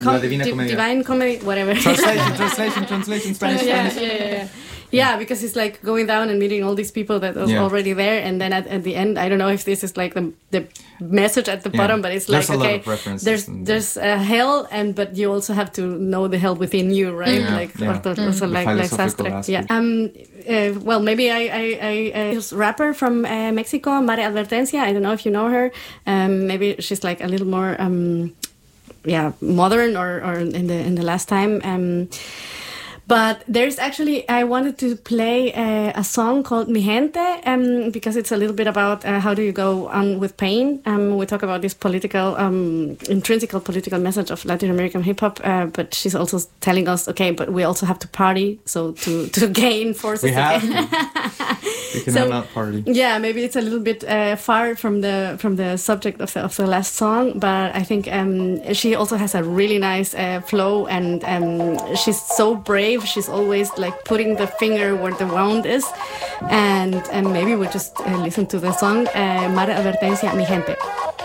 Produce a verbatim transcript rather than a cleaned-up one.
Com- La Divina Di- Comedia. Divine Comedy, whatever. Translation, translation, translation, Spanish, yeah, Spanish. yeah, yeah, yeah. Yeah, because it's like going down and meeting all these people that are Yeah. already there, and then at, at the end, I don't know if this is like the the message at the Yeah. bottom, but it's There's like a lot okay, of references there's in there's a hell, and but you also have to know the hell within you, right? Yeah, Like yeah. orto- Mm. also The like like philosophical Sastre. aspect. Yeah. Um. Uh, well, maybe I I I uh, this rapper from uh, Mexico, Mare Advertencia. I don't know if you know her. Um. Maybe she's like a little more um. Yeah, modern or or in the in the last time. Um. But there's actually, I wanted to play uh, a song called Mi Gente, um, because it's a little bit about uh, how do you go on with pain. Um, we talk about this political, um, intrinsic political message of Latin American hip hop, uh, but she's also telling us, okay, but we also have to party, so to, to gain forces. We have again. to. We cannot So, not party. Yeah, maybe it's a little bit uh, far from the from the subject of the of the last song, but I think um, she also has a really nice uh, flow, and um, she's so brave. She's always like putting the finger where the wound is, and and maybe we just uh, listen to the song uh, Mare Advertencia, Mi Gente.